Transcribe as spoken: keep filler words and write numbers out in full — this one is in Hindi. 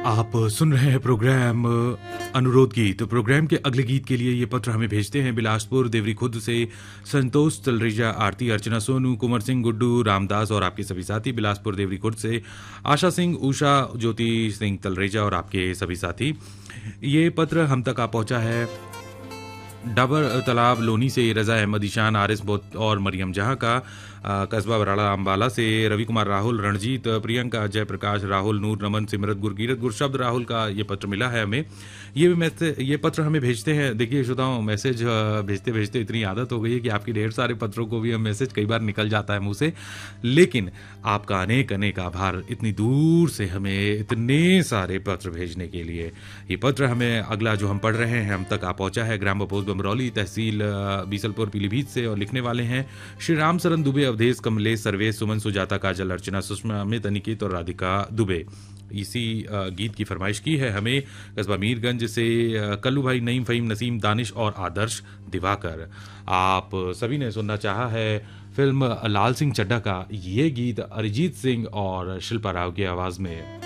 आप सुन रहे हैं प्रोग्राम अनुरोध गीत। तो प्रोग्राम के अगले गीत के लिए ये पत्र हमें भेजते हैं बिलासपुर देवरी खुद से संतोष तलरेजा, आरती, अर्चना, सोनू, कुंवर सिंह, गुड्डू, रामदास और आपके सभी साथी। बिलासपुर देवरी खुद से आशा सिंह, उषा, ज्योति सिंह तलरेजा और आपके सभी साथी। ये पत्र हम तक आ पहुंचा है डाबर तालाब लोनी से रजा अहमद, ईशान, आरिस बोत और मरियम जहां का, कस्बा बराड़ा अम्बाला से रवि कुमार, राहुल, रणजीत, प्रियंका, जयप्रकाश, राहुल, नूर, रमन, सिमरत, गुरकीरत, गुरशब्द, राहुल का ये पत्र मिला है हमें। ये मैसेज ये पत्र हमें भेजते हैं। देखिए श्रोताओं, मैसेज भेजते भेजते इतनी आदत हो गई है कि आपके ढेर सारे पत्रों को भी हम मैसेज कई बार निकल जाता है मुंह से, लेकिन आपका अनेक अनेक आभार इतनी दूर से हमें इतने सारे पत्र भेजने के लिए। ये पत्र हमें अगला जो हम पढ़ रहे हैं हम तक आ पहुंचा है ग्राम बपोज बमरौली, तहसील बीसलपुर, पीलीभीत से, और लिखने वाले हैं श्री राम सरन दुबे, अवधेश, कमलेश, सर्वेश, सुमन, सुजाता, काजल, अर्चना, सुषमा, अमित, अनिकेत और राधिका दुबे। इसी गीत की फरमाइश की है हमें कस्बा मीरगंज से कल्लू भाई, नईम, फहीम, नसीम, दानिश और आदर्श दिवाकर। आप सभी ने सुनना चाहा है फिल्म लाल सिंह चड्ढा का ये गीत अरिजीत सिंह और शिल्पा राव की आवाज में।